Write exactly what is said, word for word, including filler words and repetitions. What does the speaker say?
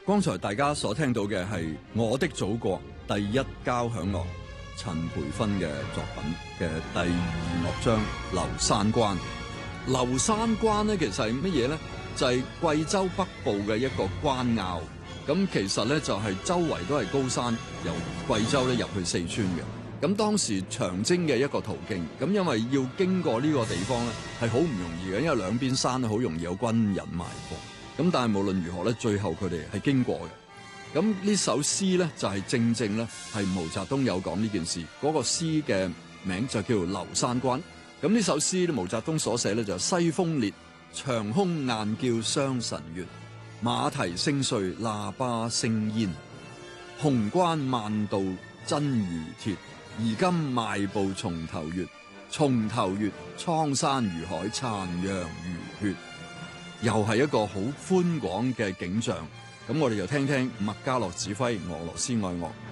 剛才大家所聽到嘅係《我的祖國》第一交響樂陳培芬嘅作品嘅第二樂章《流山關》。流山關咧，其實係乜嘢咧？就係、是、貴州北部嘅一個關隘。咁其實咧就係、是、周圍都係高山，由貴州咧入去四川嘅。咁當時長征嘅一個途徑，咁因為要經過呢個地方咧，係好唔容易嘅，因為兩邊山好容易有軍人埋伏。咁但係無論如何咧，最後佢哋係經過嘅。咁呢首詩咧就係、是、正正咧係毛澤東有講呢件事，嗰、那個詩嘅名就叫做《流山關》。咁呢首詩咧毛澤東所寫咧就係、是、西風烈，長空雁叫雙晨月，馬蹄聲碎，喇叭聲煙，紅關漫道真如鐵，而今邁步從頭越，從頭越，蒼山如海，殘陽如血。又係一個好寬廣嘅景象，咁我哋就聽聽麥嘉樂指揮俄羅斯愛樂